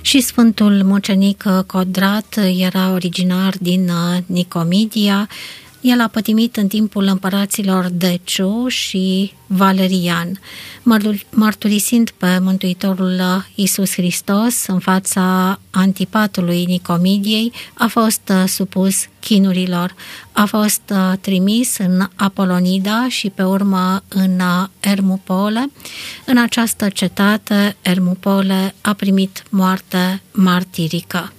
Și Sfântul Mucenic Codrat era originar din Nicomedia. El a pătimit în timpul împăraților Deciu și Valerian. Mărturisind pe Mântuitorul Iisus Hristos în fața Antipatului Nicomediei, a fost supus chinurilor. A fost trimis în Apolonida și pe urmă în Ermupole. În această cetate, Ermupole, a primit moarte martirică.